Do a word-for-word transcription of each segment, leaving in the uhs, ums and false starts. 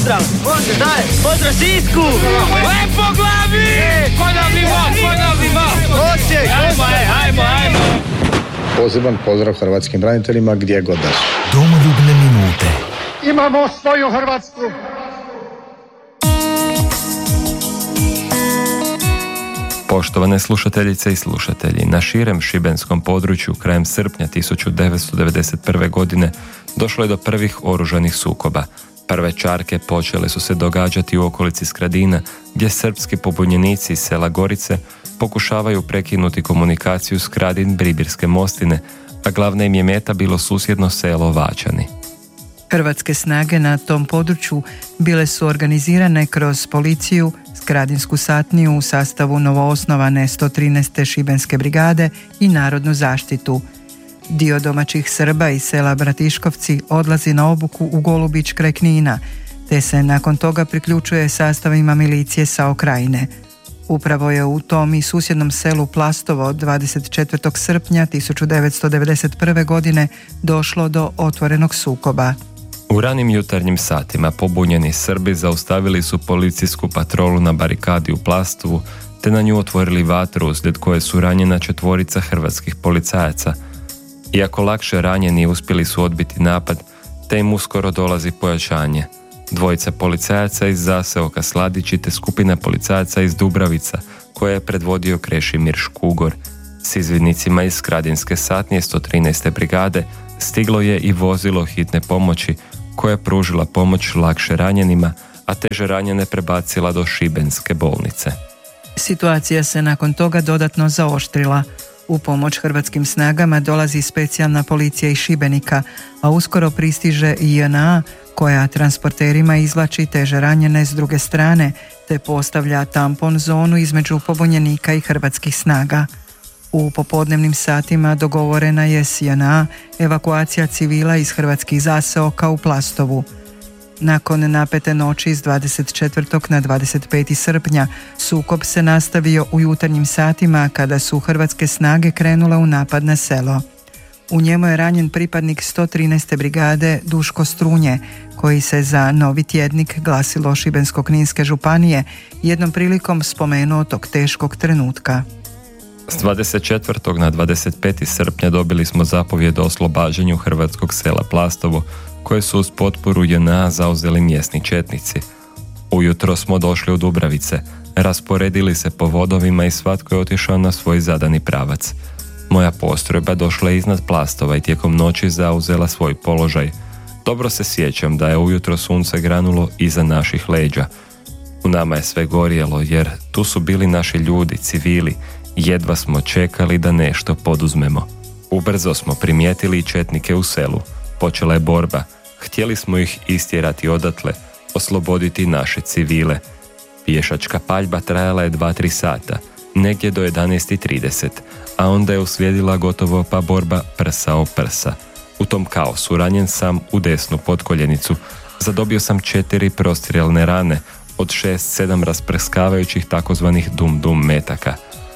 pozdrav! Može, daj! Pozdrav Sisku! Lepo glavi! Ko nam ima, ko nam ima! Osijek! Ajmo, ajmo, ajmo! Poseban pozdrav hrvatskim braniteljima gdje god da su. Domoljubne minute. Imamo svoju Hrvatsku! Poštovane slušateljice i slušatelji, na širem šibenskom području krajem srpnja tisuću devetsto devedeset prve. godine došlo je do prvih oružanih sukoba. Prve čarke počele su se događati u okolici Skradina, gdje srpski pobunjenici iz sela Gorice pokušavaju prekinuti komunikaciju Skradin-Bribirske Mostine, a glavna im je meta bilo susjedno selo Vačani. Hrvatske snage na tom području bile su organizirane kroz policiju, Skradinsku satniju u sastavu novoosnovane sto trinaeste šibenske brigade i narodnu zaštitu. Dio domaćih Srba iz sela Bratiškovci odlazi na obuku u Golubić kraj Knina, te se nakon toga priključuje sastavima milicije sa Okrajine. Upravo je u tom i susjednom selu Plastovo dvadeset četvrtog srpnja tisuću devetsto devedeset prve. godine došlo do otvorenog sukoba. U ranim jutarnjim satima pobunjeni Srbi zaustavili su policijsku patrolu na barikadi u Plastovu, te na nju otvorili vatru, uslijed koje su ranjena četvorica hrvatskih policajaca. Iako lakše ranjeni uspjeli su odbiti napad, te im uskoro dolazi pojačanje. Dvojica policajaca iz zaseoka Sladići te skupina policajaca iz Dubravica, koje je predvodio Krešimir Škugor. S izvidnicima iz Skradinske satnije sto trinaeste brigade stiglo je i vozilo hitne pomoći, koja je pružila pomoć lakše ranjenima, a teže ranjene prebacila do Šibenske bolnice. Situacija se nakon toga dodatno zaoštrila. U pomoć hrvatskim snagama dolazi specijalna policija iz Šibenika, a uskoro pristiže i J N A, koja transporterima izvlači teže ranjene s druge strane, te postavlja tampon zonu između pobunjenika i hrvatskih snaga. U popodnevnim satima dogovorena je s J N A evakuacija civila iz hrvatskih zaseoka u Plastovu. Nakon napete noći iz dvadeset četvrtog na dvadeset peti srpnja sukob se nastavio u jutarnjim satima kada su hrvatske snage krenule u napad na selo. U njemu je ranjen pripadnik sto trinaeste brigade Duško Strunje, koji se za Novi tjednik, glasilo Šibensko-kninske županije, jednom prilikom spomenuo tog teškog trenutka. S dvadeset četvrtog na dvadeset peti srpnja dobili smo zapovjed o oslobađanju hrvatskog sela Plastovo, koje su uz potporu J N A zauzeli mjesni četnici. Ujutro smo došli u Dubravice, rasporedili se po vodovima i svatko je otišao na svoj zadani pravac. Moja postrojba došla je iznad Plastova i tijekom noći zauzela svoj položaj. Dobro se sjećam da je ujutro sunce granulo iza naših leđa. U nama je sve gorjelo jer tu su bili naši ljudi, civili. Jedva smo čekali da nešto poduzmemo. Ubrzo smo primijetili četnike u selu. Počela je borba. Htjeli smo ih istjerati odatle, osloboditi naše civile. Pješačka paljba trajala je dva tri sata, negdje do jedanaest i trideset, a onda je uslijedila gotovo pa borba prsa o prsa. U tom kaosu ranjen sam u desnu potkoljenicu. Zadobio sam četiri prostrijelne rane od šest sedam rasprskavajućih takozvanih dum-dum metaka.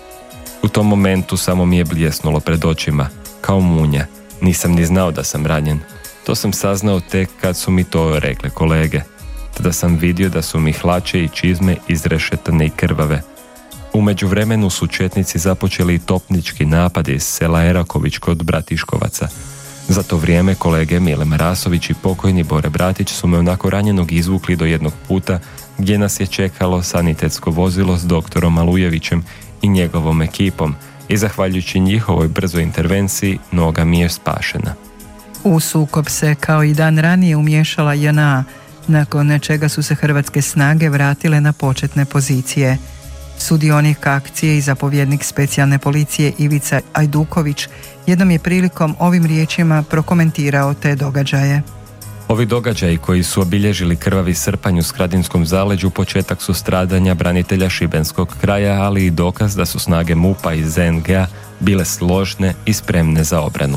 U tom momentu samo mi je bljesnulo pred očima, kao munja. Nisam ni znao da sam ranjen. To sam saznao tek kad su mi to rekle kolege. Tada sam vidio da su mi hlače i čizme izrešetane i krvave. U međuvremenu su četnici započeli topnički napad iz sela Eraković kod Bratiškovaca. Za to vrijeme kolege Mile Marasović i pokojni Bore Bratić su me onako ranjenog izvukli do jednog puta gdje nas je čekalo sanitetsko vozilo s doktorom Alujevićem i njegovom ekipom i zahvaljujući njihovoj brzoj intervenciji noga mi je spašena. U sukob se kao i dan ranije umiješala J N A, nakon čega su se hrvatske snage vratile na početne pozicije. Sudionik akcije i zapovjednik specijalne policije Ivica Ajduković jednom je prilikom ovim riječima prokomentirao te događaje. Ovi događaji koji su obilježili krvavi srpanj u Skradinskom zaleđu početak su stradanja branitelja šibenskog kraja, ali i dokaz da su snage M U P-a i Z N G-a bile složne i spremne za obranu.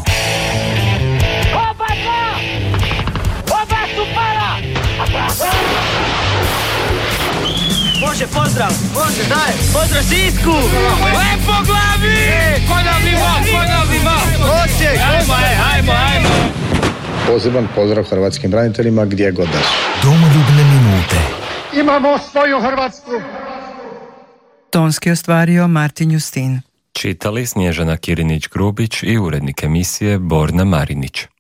Oba dva! Oba su para! Može, pozdrav! Može, daj! Pozdrav Sisku! Lepo glavi! Ko nam ima, ko nam ima! Osijek! Ajmo, ajmo, ajmo! Poseban pozdrav hrvatskim braniteljima gdje god da su. Domoljubne minute. Imamo svoju Hrvatsku. Tonski ostvario Martin Justin. Čitali Snježana Kirinić-Grubić i urednik emisije Borna Marinić.